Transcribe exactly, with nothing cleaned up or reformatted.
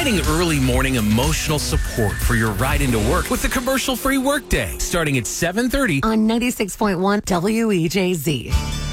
providing early morning emotional support for your ride into work with the commercial-free workday, starting at seven thirty on ninety-six point one W E J Z.